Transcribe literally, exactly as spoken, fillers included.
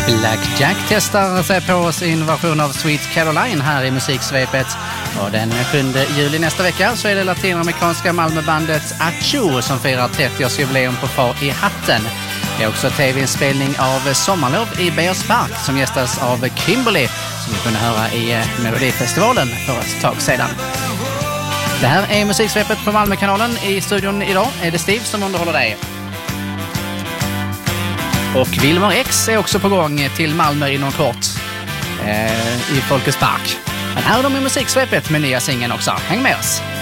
Blackjack testar sig på sin version av Sweet Caroline här i musiksvepet. Och den sjunde juli nästa vecka så är det latinamerikanska Malmöbandet Achu som firar trettioårsjubileum på Far i hatten. Det är också tv-inspelning av Sommarlov i Bears Park som gästas av Kimberly som vi kunde höra i Melodifestivalen för ett tag sedan. Det här är musiksvepet på Malmökanalen. I studion idag är det Steve som underhåller dig. Och Wilmer X är också på gång till Malmö inom kort eh, i Folkets Park. Men här är de i musiksvepet med nya singeln också. Häng med oss!